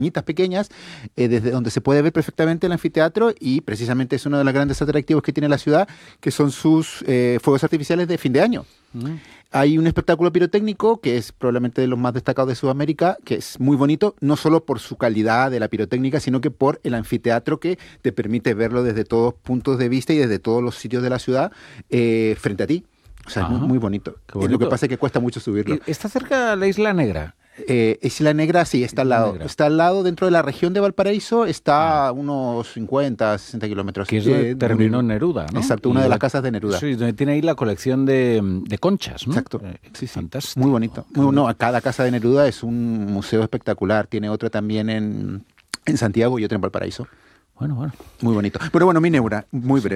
pequeñas, desde donde se puede ver perfectamente el anfiteatro, y precisamente es uno de los grandes atractivos que tiene la ciudad, que son sus fuegos artificiales de fin de año. Hay un espectáculo pirotécnico que es probablemente de los más destacados de Sudamérica, que es muy bonito, no solo por su calidad de la pirotécnica, sino que por el anfiteatro que te permite verlo desde todos puntos de vista y desde todos los sitios de la ciudad frente a ti. O sea, es muy, muy bonito. Lo que pasa es que cuesta mucho subirlo. ¿Está cerca la Isla Negra? Isla Negra, sí, está al lado. Está al lado, dentro de la región de Valparaíso, está a unos 50, 60 kilómetros. Que es donde terminó Neruda, ¿no? Exacto, una de las casas de Neruda. Sí, donde tiene ahí la colección de conchas, ¿no? Exacto. Sí, fantástico. Muy bonito. Cada casa de Neruda es un museo espectacular. Tiene otra también en Santiago y otra en Valparaíso. Bueno. Muy bonito. Pero bueno, mi Neura, muy breve.